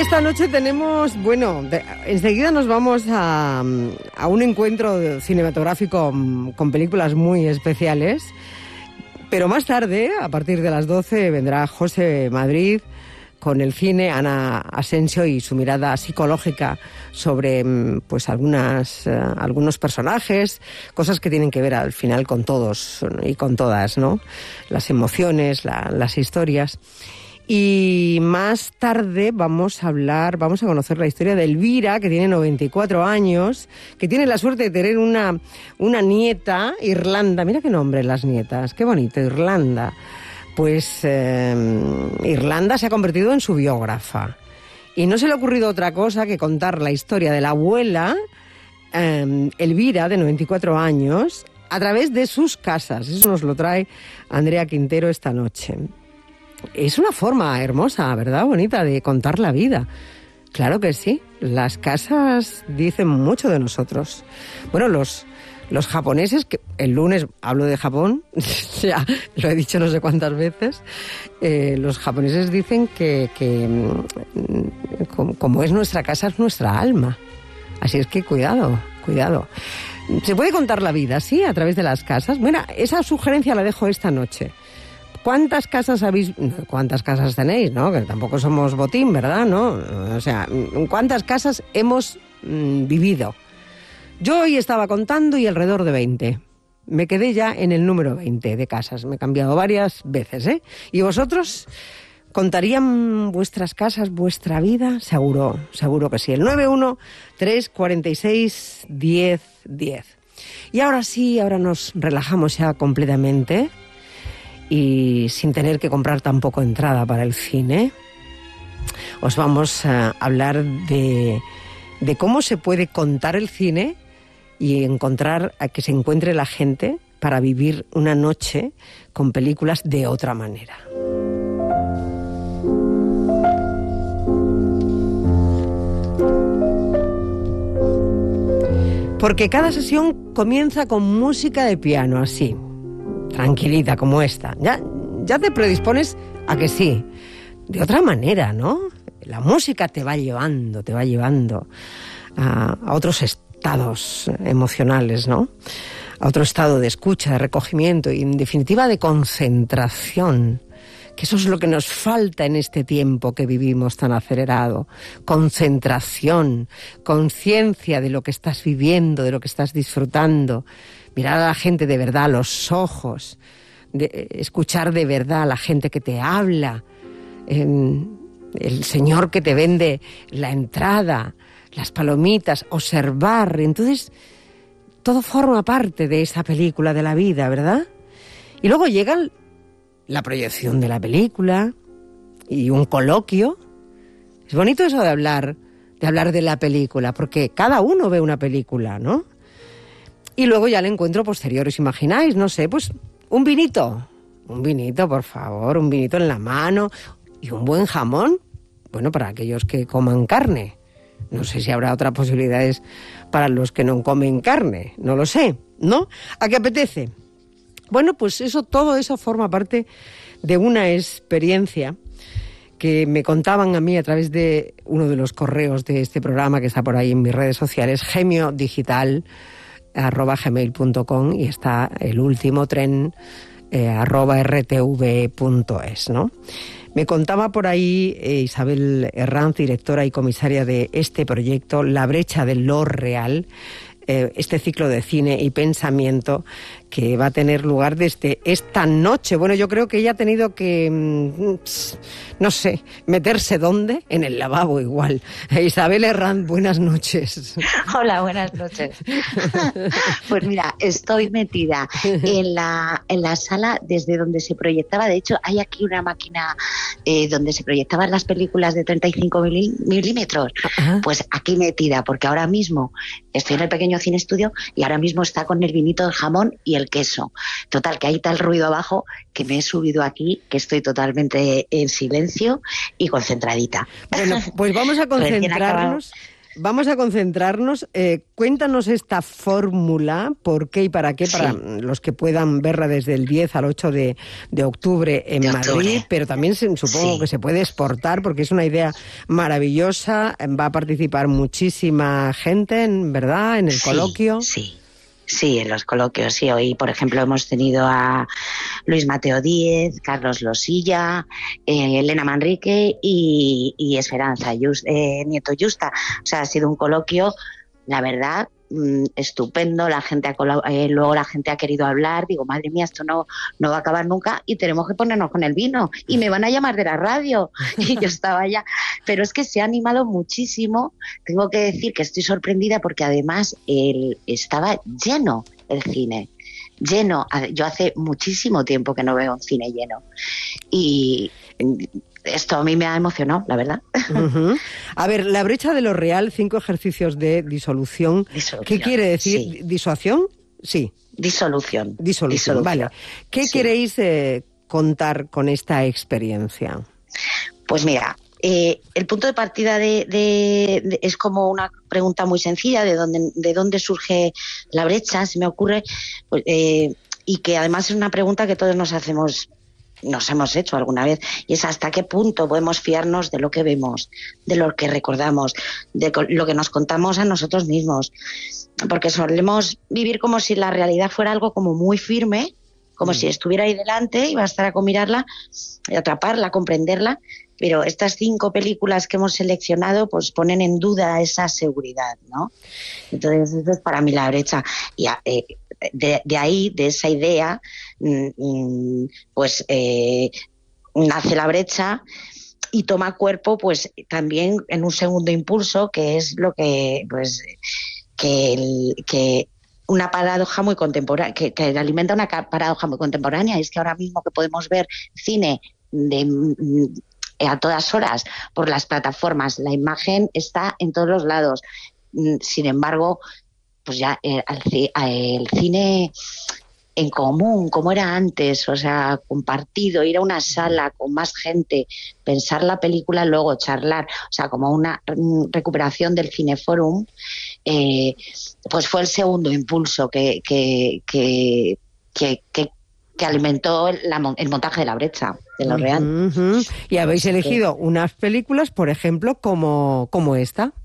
esta noche tenemos, enseguida nos vamos a un encuentro cinematográfico con películas muy especiales, pero más tarde, a partir de las 12, vendrá José Madrid con el cine, Ana Asensio y su mirada psicológica sobre pues algunos personajes, cosas que tienen que ver al final con todos y con todas, ¿no? Las emociones, las historias. Y más tarde vamos a conocer la historia de Elvira, que tiene 94 años, que tiene la suerte de tener una nieta, Irlanda. Mira qué nombre, las nietas, qué bonito, Irlanda. Pues Irlanda se ha convertido en su biógrafa. Y no se le ha ocurrido otra cosa que contar la historia de la abuela, Elvira, de 94 años, a través de sus casas. Eso nos lo trae Andrea Quintero esta noche. Es una forma hermosa, ¿verdad? Bonita de contar la vida. Claro que sí. Las casas dicen mucho de nosotros. Bueno, los japoneses, que el lunes hablo de Japón, ya lo he dicho no sé cuántas veces, los japoneses dicen que como es nuestra casa, es nuestra alma. Así es que cuidado. Se puede contar la vida, ¿sí? A través de las casas. Bueno, esa sugerencia la dejo esta noche. ¿Cuántas casas tenéis, no? Que tampoco somos botín, ¿verdad? ¿No? O sea, ¿cuántas casas hemos vivido? Yo hoy estaba contando y alrededor de 20. Me quedé ya en el número 20 de casas. Me he cambiado varias veces, ¿eh? ¿Y vosotros contarían vuestras casas, vuestra vida? Seguro que sí. El 913461010. Y ahora sí, ahora nos relajamos ya completamente y sin tener que comprar tampoco entrada para el cine. Os vamos a hablar de cómo se puede contar el cine y encontrar a que se encuentre la gente para vivir una noche con películas de otra manera. Porque cada sesión comienza con música de piano, así, tranquilita como esta. Ya te predispones a que sí, de otra manera, ¿no? La música te va llevando a otros estados emocionales, ¿no? A otro estado de escucha, de recogimiento y, en definitiva, de concentración. Que eso es lo que nos falta en este tiempo que vivimos tan acelerado. Concentración, conciencia de lo que estás viviendo, de lo que estás disfrutando. Mirar a la gente de verdad a los ojos. Escuchar de verdad a la gente que te habla. El señor que te vende la entrada, las palomitas, observar. Entonces, todo forma parte de esa película de la vida, ¿verdad? Y luego llega la proyección de la película y un coloquio. Es bonito eso de hablar de la película, porque cada uno ve una película, ¿no? Y luego ya el encuentro posterior, ¿os imagináis? No sé, pues un vinito, por favor, un vinito en la mano y un buen jamón, bueno, para aquellos que coman carne. No sé si habrá otras posibilidades para los que no comen carne, no lo sé, ¿no? ¿A qué apetece? Bueno, pues todo eso forma parte de una experiencia que me contaban a mí a través de uno de los correos de este programa que está por ahí en mis redes sociales, gemiodigital@gmail.com, y está el último tren @rtv.es, ¿no? Me contaba por ahí Isabel Herranz, directora y comisaria de este proyecto, La brecha de lo real, este ciclo de cine y pensamiento que va a tener lugar desde esta noche. Bueno, yo creo que ella ha tenido que, no sé, meterse ¿dónde? En el lavabo igual. Isabel Herranz, buenas noches. Hola, buenas noches. Pues mira, estoy metida en la sala desde donde se proyectaba. De hecho, hay aquí una máquina donde se proyectaban las películas de 35 milímetros. Ajá. Pues aquí metida, porque ahora mismo estoy en el pequeño cine estudio y ahora mismo está con el vinito, el jamón y el queso. Total, que hay tal ruido abajo que me he subido aquí, que estoy totalmente en silencio y concentradita. Bueno, pues vamos a concentrarnos vamos a concentrarnos. Cuéntanos esta fórmula, por qué y para qué, para los que puedan verla desde el 10 al 8 de octubre en Madrid, pero también supongo que se puede exportar porque es una idea maravillosa. Va a participar muchísima gente, ¿verdad?, en el coloquio. Sí, en los coloquios, sí. Hoy, por ejemplo, hemos tenido a Luis Mateo Díez, Carlos Losilla, Elena Manrique y Esperanza Nieto Yusta. O sea, ha sido un coloquio, la verdad, estupendo. La gente luego la gente ha querido hablar. Digo, madre mía, esto no va a acabar nunca y tenemos que ponernos con el vino. Y me van a llamar de la radio. Y yo estaba ya... Pero es que se ha animado muchísimo. Tengo que decir que estoy sorprendida porque además estaba lleno el cine. Lleno. Yo hace muchísimo tiempo que no veo un cine lleno. Y... esto a mí me ha emocionado, la verdad. Uh-huh. A ver, la brecha de lo real, 5 ejercicios de disolución. ¿Qué quiere decir? Sí. ¿Disuasión? Sí. Disolución. Vale. ¿Qué queréis contar con esta experiencia? Pues mira, el punto de partida es como una pregunta muy sencilla, de dónde surge la brecha, se me ocurre, y que además es una pregunta que todos nos hemos hecho alguna vez, y es hasta qué punto podemos fiarnos de lo que vemos, de lo que recordamos, de lo que nos contamos a nosotros mismos, porque solemos vivir como si la realidad fuera algo como muy firme, como si estuviera ahí delante y bastara con mirarla, atraparla, comprenderla, pero estas 5 películas que hemos seleccionado pues ponen en duda esa seguridad, ¿no? Entonces, eso es para mí la brecha. Y de ahí, de esa idea, pues nace la brecha y toma cuerpo pues también en un segundo impulso, que es lo que pues que una paradoja muy contemporánea, que alimenta una paradoja muy contemporánea, y es que ahora mismo que podemos ver cine a todas horas por las plataformas, la imagen está en todos los lados. Sin embargo, pues ya el cine en común, como era antes, o sea, compartido, ir a una sala con más gente, pensar la película, luego charlar, o sea, como una recuperación del Cineforum, pues fue el segundo impulso que alimentó el montaje de la brecha, de lo real. Uh-huh. Y habéis elegido unas películas, por ejemplo, como esta.